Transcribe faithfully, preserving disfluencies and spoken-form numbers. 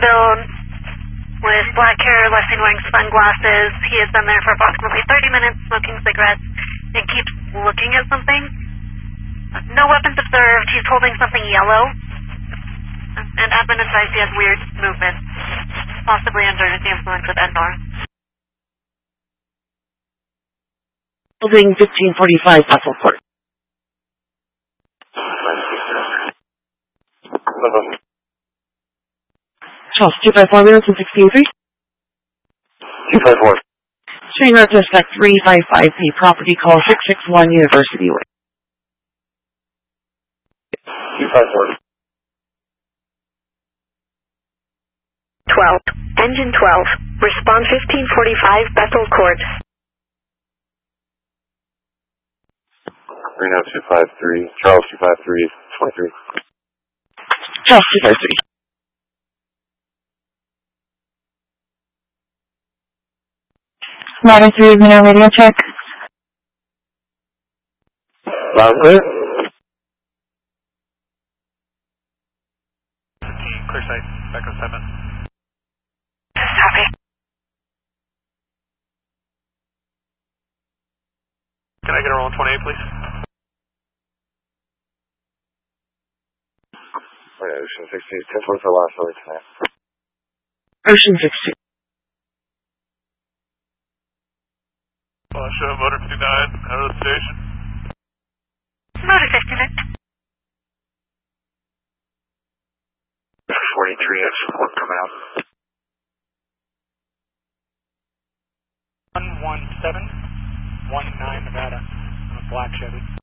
build, with black hair, left seen wearing sunglasses. He has been there for approximately thirty minutes smoking cigarettes and keeps looking at something. No weapons observed. He's holding something yellow. And admin advised he has weird movement, possibly under the influence of Endor. Building fifteen forty-five, Bethel Court. Charles, two five four minutes and sixteen three. two five four. Train route suspect three five five P, property call six six one University Way. two five four. twelve. Engine twelve. Respond fifteen forty-five, Bethel Court. Reno two five three. Charles two five three. twenty-three. Charles two five three. Latitude, Minnow radio check. Loud and clear. Clear sight, Echo seven. Copy. Can I get a roll on twenty-eight, please? Alright, Ocean sixteen, ten forty-four last over tonight. Ocean sixteen. Uh, show motor fifty-nine, out of the station. Motor fifty-nine. forty-three, F four coming out. one one seven one nine Nevada on a black Chevy.